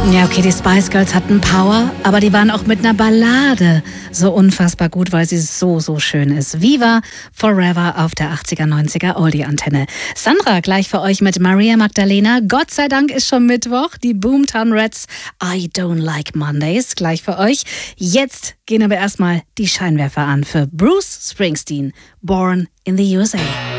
Ja, okay, die Spice Girls hatten Power, aber die waren auch mit einer Ballade so unfassbar gut, weil sie so schön ist. Viva Forever auf der 80er, 90er Oldie-Antenne. Sandra, gleich für euch mit Maria Magdalena. Gott sei Dank ist schon Mittwoch. Die Boomtown Rats, I Don't Like Mondays, gleich für euch. Jetzt gehen aber erstmal die Scheinwerfer an für Bruce Springsteen, Born in the USA.